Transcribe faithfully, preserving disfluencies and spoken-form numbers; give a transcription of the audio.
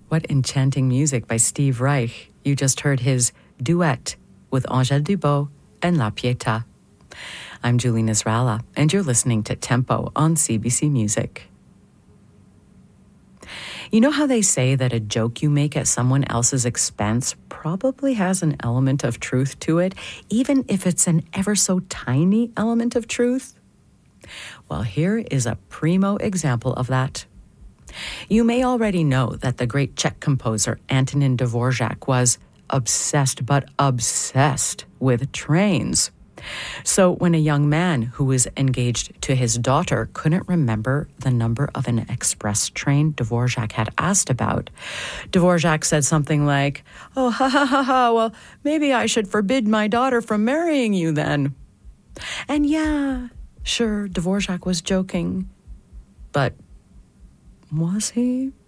What enchanting music by Steve Reich. You just heard his duet with Angèle Dubot and La Pietà. I'm Julie Nasrallah, and you're listening to Tempo on C B C Music. You know how they say that a joke you make at someone else's expense probably has an element of truth to it, even if it's an ever so tiny element of truth? Well, here is a primo example of that. You may already know that the great Czech composer Antonin Dvorak was obsessed, but obsessed with trains. So when a young man who was engaged to his daughter couldn't remember the number of an express train Dvorak had asked about, Dvorak said something like, "Oh, ha ha ha ha, well, maybe I should forbid my daughter from marrying you then." And yeah, sure, Dvorak was joking, but was he?